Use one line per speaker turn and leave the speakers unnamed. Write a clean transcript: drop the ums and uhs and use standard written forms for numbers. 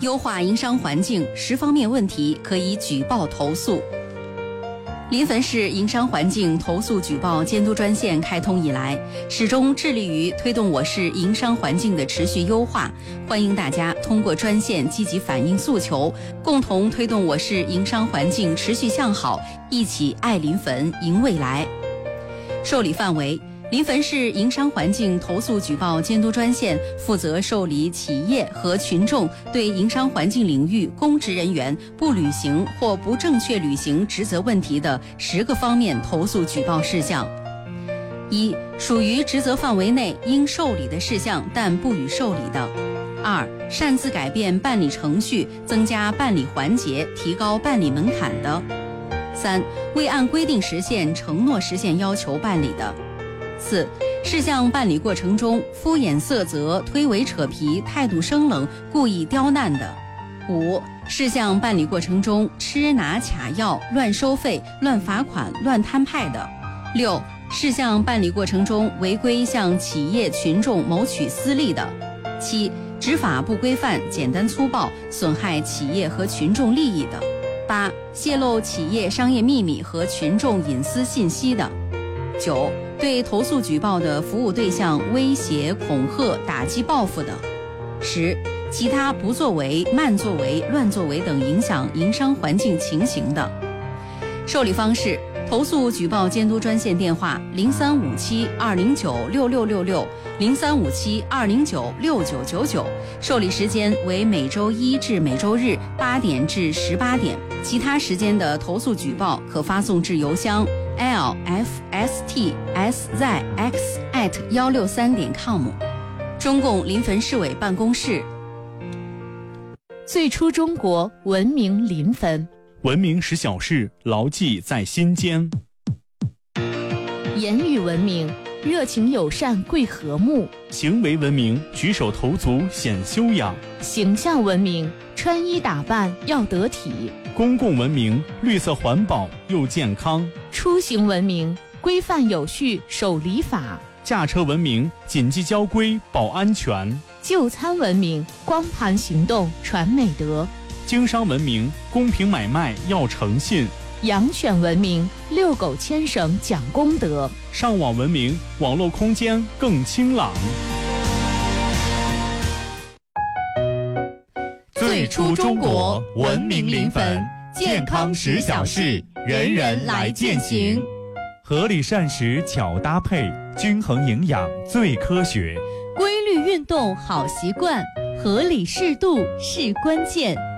优化营商环境10方面问题可以举报投诉。临汾市营商环境投诉举报监督专线开通以来，始终致力于推动我市营商环境的持续优化。欢迎大家通过专线积极反映诉求，共同推动我市营商环境持续向好，一起爱临汾赢未来。受理范围：临汾市营商环境投诉举报监督专线负责受理企业和群众对营商环境领域公职人员不履行或不正确履行职责问题的10个方面投诉举报事项。1、属于职责范围内应受理的事项但不予受理的。2、擅自改变办理程序，增加办理环节，提高办理门槛的。3、未按规定时限承诺实现要求办理的。4、事项办理过程中敷衍塞责、推诿扯皮、态度生冷、故意刁难的。5、事项办理过程中吃拿卡要、乱收费、乱罚款、乱摊派的。6、事项办理过程中违规向企业群众谋取私利的。7、执法不规范、简单粗暴，损害企业和群众利益的。8、泄露企业商业秘密和群众隐私信息的。9、对投诉举报的服务对象威胁、恐吓、打击、报复的。10、其他不作为、慢作为、乱作为等影响营商环境情形的。受理方式：投诉举报监督专线电话0357-209-6666、0357-209-6999，受理时间为每周一至每周日8点至18点，其他时间的投诉举报可发送至邮箱lfstsz@163.com。中共临汾市委办公室。
最初中国，文明临汾。
文明使小事牢记在心间。
言语文明，热情友善贵和睦；
行为文明，举手投足显修养；
形象文明，穿衣打扮要得体；
公共文明，绿色环保又健康；
出行文明，规范有序守礼法；
驾车文明，谨记交规保安全；
就餐文明，光盘行动传美德；
经商文明，公平买卖要诚信；
养犬文明，遛狗牵绳讲公德；
上网文明，网络空间更清朗。
最初中国，文明临汾，健康10小事，人人来践行。
合理膳食巧搭配，均衡营养最科学。
规律运动好习惯，合理适度是关键。